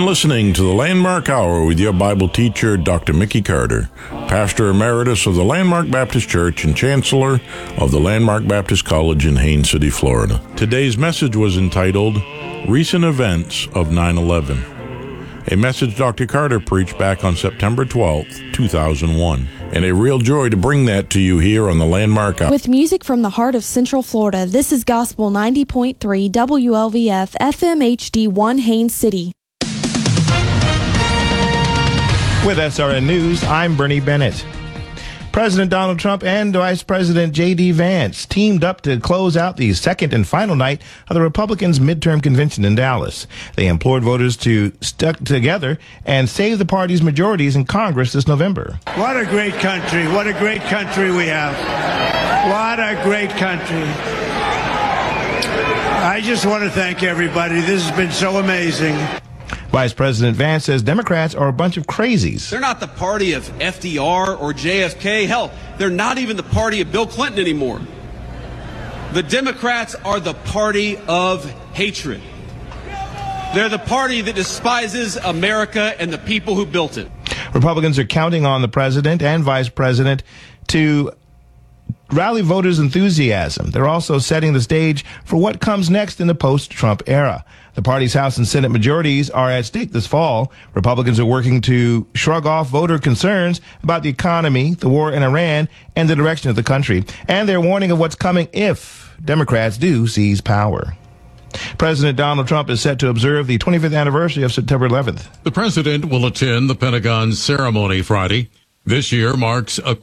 listening to the Landmark Hour with your Bible teacher, Dr. Mickey Carter, Pastor Emeritus of the Landmark Baptist Church and Chancellor of the Landmark Baptist College in Haines City, Florida. Today's message was entitled, Recent Events of 9/11, a message Dr. Carter preached back on September 12th, 2001. And a real joy to bring that to you here on the Landmark Hour. With music from the heart of Central Florida, this is Gospel 90.3 WLVF FM HD1 Haines City. With SRN News, I'm Bernie Bennett. President Donald Trump and Vice President J.D. Vance teamed up to close out the second and final night of the Republicans' midterm convention in Dallas. They implored voters to stick together and save the party's majorities in Congress this November. What a great country. What a great country we have. What a great country. I just want to thank everybody. This has been so amazing. Vice President Vance says Democrats are a bunch of crazies. They're not the party of FDR or JFK. Hell, they're not even the party of Bill Clinton anymore. The Democrats are the party of hatred. They're the party that despises America and the people who built it. Republicans are counting on the president and vice president to rally voters' enthusiasm. They're also setting the stage for what comes next in the post-Trump era. The party's House and Senate majorities are at stake this fall. Republicans are working to shrug off voter concerns about the economy, the war in Iran, and the direction of the country. And they're warning of what's coming if Democrats do seize power. President Donald Trump is set to observe the 25th anniversary of September 11th. The president will attend the Pentagon ceremony Friday. This year marks a